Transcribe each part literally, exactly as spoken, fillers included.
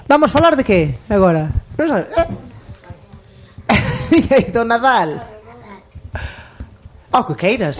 Vamos falar de que agora? Non sabes? Eh? Do Nadal. Oh, que queiras.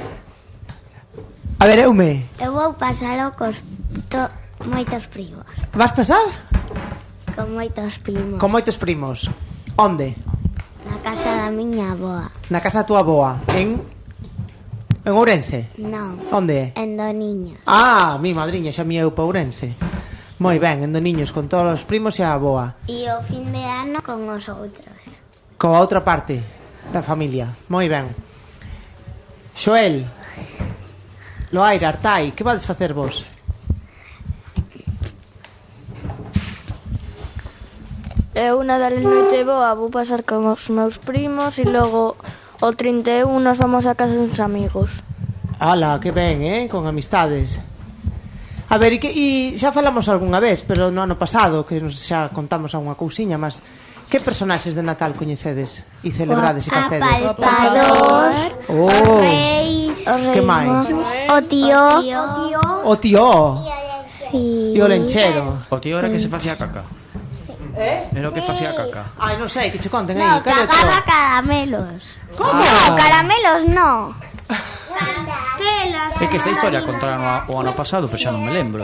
A ver, eume. Eu vou pasalo cos to, moitos primos. Vas pasar? Con moitos primos. Con moitos primos. Onde? Na casa da miña avoa. Na casa da tua avoa. En... En Ourense? Non. Onde é? En Doniños. Ah, mi madriña xa mi eu pa Ourense. Moi ben, en Doniños, con todos os primos e a avoa. E o fin de ano con os outros. Coa outra parte da familia. Moi ben. Xoel, Loaira, Artai, que vades facer vos? Eu Nadal e Noite Boa vou pasar con os meus primos e logo o trinta e un nos vamos a casa dos amigos. Ala, que ben, eh, con amistades. A ver, e, que, e xa falamos algunha vez, pero no ano pasado, que nos xa contamos algunha cousiña, mas que personaxes de Natal coñecedes e celebrades e facedes? A Palpador, oh, os Reis, que máis? o tío, O tío sí. e o lenchero. O tío era que se facía caca. Eh? Era o que facía caca. Ai, non sei, que che conten aí. No, cal é o tío? cagaba caramelos. Como? No, caramelos no. É que esta historia contaron o ano pasado, pero xa non me lembro.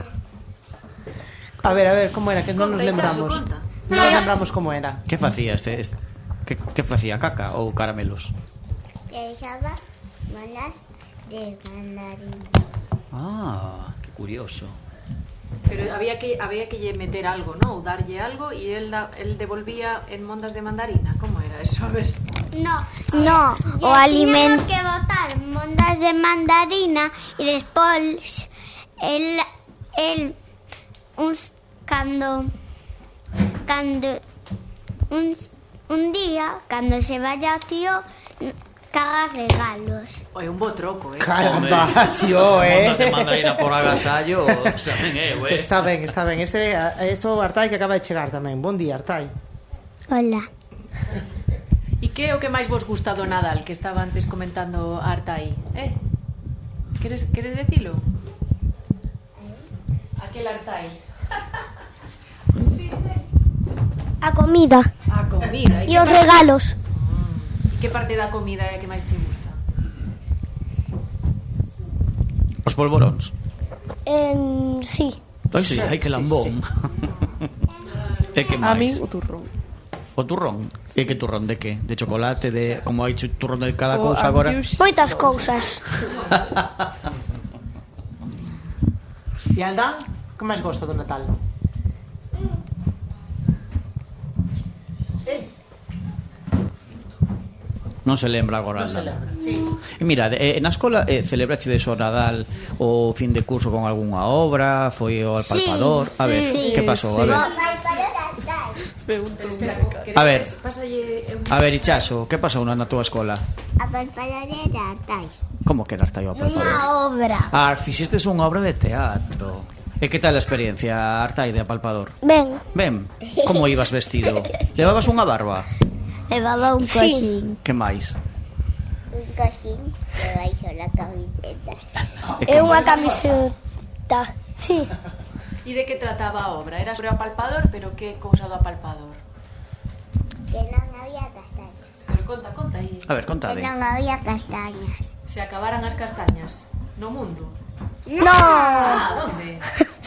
A ver, a ver, como era, que non nos lembramos. Non nos lembramos como era. Que facía este, este que, que facía caca ou caramelos? Que echaba malas de mandarín. Ah, que curioso. Pero había que había que lle meter algo, ¿no? Ou darlle algo e el da, el devolvía en mondas de mandarina. Como era eso? A ver. No, no, o alimento que botar mondas de mandarina e despois el el uns cando cando un un día cando se vaya o tío caga regalos. É un bo troco, eh. Caramba, si o, eh. Montas de mandarina por agasallo, saben eu, eh. Está ben, está ben. Este, esto Artai que acaba de chegar tamén. Bon día, Artai. Hola. E que é o que máis vos gusta do Nadal, que estaba antes comentando Artai? Eh? Queres, queres decilo? Aquel Artai. A comida A comida. e os regalos. E que parte da comida é a que máis te gusta? Os polvoróns. En sí. Pois sí, hai que lambón. E que máis? A mí o turrón. O turrón? E que turrón de que? De chocolate, de como hai turrón de cada O cousa agora? antius. Moitas cousas. E Aldán, que máis gosta do Natal? Non se lembra agora. Non se lembra, sí. E mira, eh, na escola eh, celebrache de o Nadal o fin de curso con algunha obra, foi o palpador, a ver, sí, que pasou? A ver. A ver. Pásalle un... A ver, Ichaso, que pasou na túa escola? A palpador era tal. Como que era Artai o palpador? Unha obra. Ah, fixestes unha obra de teatro. E que tal a experiencia, Artai, de apalpador? Ben, Ben, como ibas vestido? Levabas unha barba? levaba un Sí. coxín. Que máis? Un coxín que baixo la camiseta. E que É unha máis? camiseta. Sí. E de que trataba a obra? Era sobre o apalpador, pero que cousa do apalpador? Que non había castañas. Pero conta, conta aí. A ver, Que contade. non había castañas. Se acabaran as castañas no mundo. No. Ah, onde?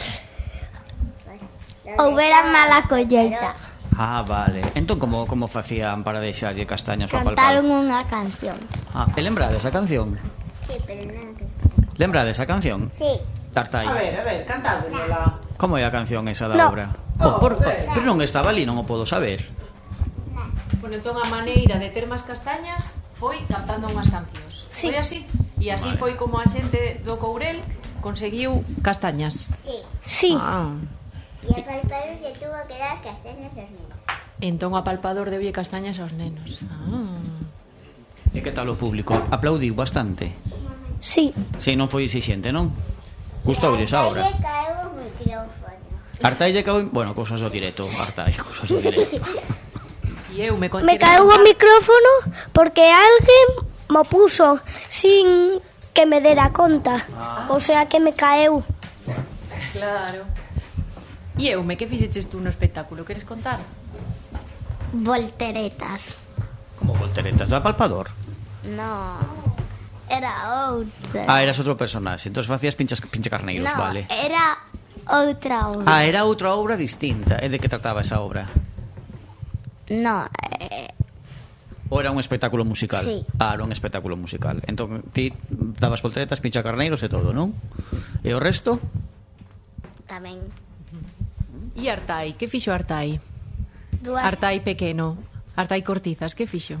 Houbera mala colleita. Ah, vale. Entón, como, como facían para deixarlle castañas ao Cantaron apalpador? unha canción. Ah, e lembrades a canción? Sí, pero non que... Lembrades a canción? Sí. Tartai. A ver, a ver, cantádela. Como é a canción esa da No. obra? Oh, por, pero non estaba ali, non o podo saber. Bueno, entón a maneira de ter máis castañas foi cantando unhas cancións. Sí. Foi así? E así Vale. foi como a xente do Courel conseguiu castañas. Sí. Sí. Ah. E a palpador lle tuvo que dar castañas aos nenos. Entón o apalpador debía castañas aos nenos. Ah. E que tal o público? Aplaudiu bastante? Sí. Si, non foi exixente, non? Gustoulles a obra? Lle caeu o micrófono. Artai lle caeu... Bueno, cousas do directo, Artai, cousas do directo. E eu me con- Me caeu o micrófono porque alguén mo puso sin que me dera conta. O sea que me caeu. Claro. E Eume, que fixeches tú no espectáculo? Queres contar? Volteretas. Como volteretas da Palpador? No, era outra. Ah, eras outro personaxe. Entón facías pinchas, pincha carneiros, no, vale. era outra obra. Ah, era outra obra distinta. E de que trataba esa obra? No, eh, Ou era un espectáculo musical? Sí. Ah, era un espectáculo musical. Entón ti dabas volteretas, pincha carneiros e todo, non? E o resto? tamén. E Artai, que fixo Artai? Dúas... Artai pequeno, Artai Cortizas, que fixo?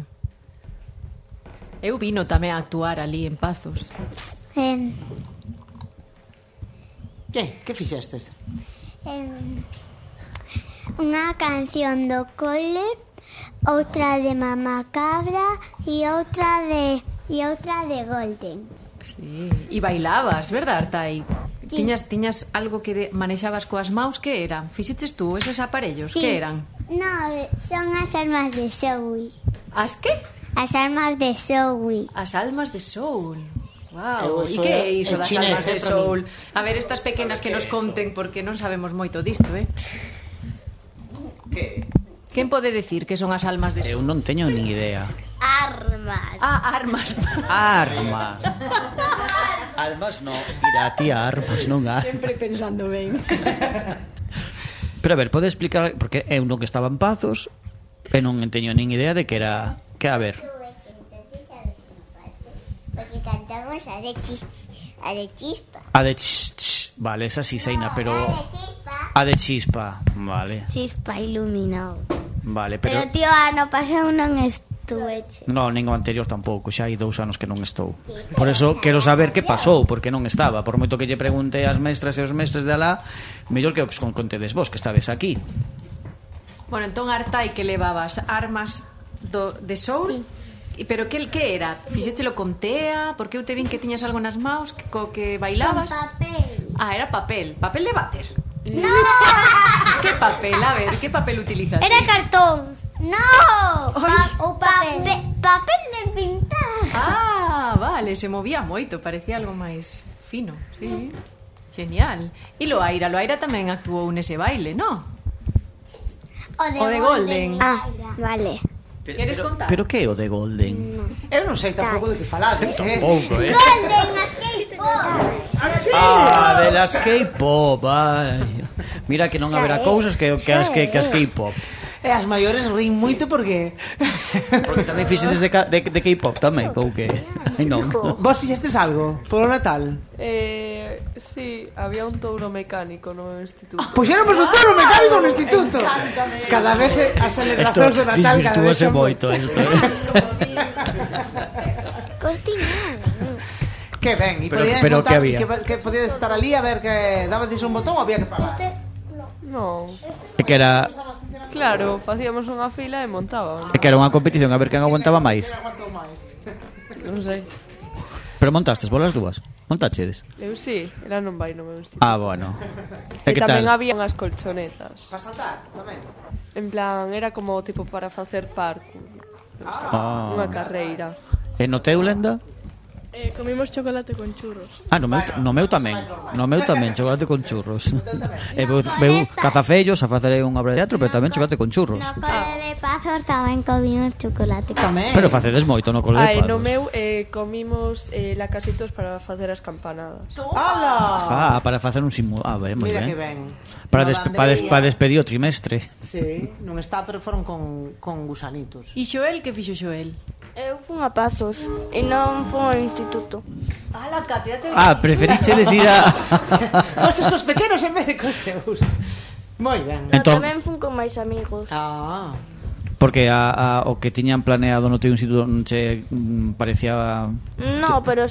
Eu vino tamén a actuar ali en Pazos. En, Que? Que fixestes? en unha canción do cole, outra de Mamá Cabra e outra de e outra de Golden. Sí. E bailabas, verdad, Artai? Sí. Tiñas, tiñas algo que de, manexabas coas maus, que eran? Fixeches tú eses aparellos, Sí. que eran? No, son as armas de Zoe. As que? As armas de Zoe. As almas de Soul. Eu, Wow. E iso que é- é iso é das chinés, almas de eh, para Soul? A ver, estas pequenas que nos conten, porque non sabemos moito disto, eh? Que? Quen pode decir que son as almas de Eu Soul? non teño ni idea. Armas. Ah, armas. Armas. Armas no. Mira, tía, armas non armas. Sempre pensando ben. Pero a ver, pode explicar, porque eu non que estaba en Pazos e non teño nin idea de que era, que a ver. Porque cantamos a de chispa. A de chispa. A de ch, ch, vale, esa sí seina, pero A de chispa. a de chispa, vale. Chispa iluminado. Vale, pero, Pero, tío, ano pasado non estuveche. no, nin o anterior tampouco, xa hai dous anos que non estou. Por eso quero saber que pasou, porque non estaba. Por moito que lle pregunte ás mestras e os mestres de alá, mellor que os contedes vos, que estades aquí. Bueno, entón Artai que levabas armas do, de Soul. Sí. E pero que que era? Fixéchelo con tea? Porque eu te vin que tiñas algo nas maus que, co que bailabas. Con papel. Ah, era papel. Papel de váter. No. Que papel? A ver, que papel utilizas? Era cartón. No. Pa o papel. Papel de pintar. Ah, vale, se movía moito, parecía algo máis fino, sí. Genial. E Loaira, Loaira tamén actuou nese baile, ¿no? O de, O de Golden. Ah, vale. Queres contar? Pero que é o de Golden? Eu non sei tampouco de que falades, eh? Pouco, eh? Golden, as K-pop. Ah, de las K-pop, ai. Mira que non haberá cousas que, que as que, que as K-pop. E as maiores rin moito porque... Porque tamén fixetes de, ca- de, de K-pop tamén, ou que... Ai non. Vos fixestes algo polo Natal? Eh, sí, había un touro mecánico no meu instituto. Puxéramos un touro mecánico no instituto. Cada vez as Esto celebracións do Natal cada vez desvirtúase son moito isto. Costinado. Que ben, e Pero- podían pero montar, que había? e que, que podíades estar ali a ver que dabades un botón ou había que pagar. No, É que era claro, facíamos unha fila e montábamos. é que era unha competición a ver quen aguantaba máis. Non sei. Pero montastes bolas dúas. Montachedes. Eu sí, era non vai no meu instituto. Ah, bueno. E E que tamén tal? había unhas colchonetas. Para saltar, tamén. En plan, era como tipo para facer parkour. Ah. Unha carreira. E no teu, Lenda? Eh, comimos chocolate con churros. Ah, no meu, no meu tamén. No meu tamén, chocolate con churros. E veu, veu cazafellos a facer unha obra de teatro, pero tamén chocolate con churros. No cole de Pazos tamén comimos chocolate. Tamén. Pero facedes moito no cole de Ai, no Pados. meu eh, comimos eh, lacasitos para facer as campanadas. ¡Hala! Ah, para facer un simu... Ah, ben, moi Mira ben. que ben. Para, No des, da para, des, Andrea. para despedir o trimestre. Sí, non está, pero foron con, con gusanitos. E Xoel, que fixo Xoel? Eu fun a Pazos e non fun ao instituto. Ah, la Katia, Ah, preferichedes ir a... Foses cos pequenos en vez de cos teus. Moi ben. No, Entón- tamén fun con máis amigos. Ah, Porque a, a, o que tiñan planeado no teu instituto non che mm, parecía... No, pero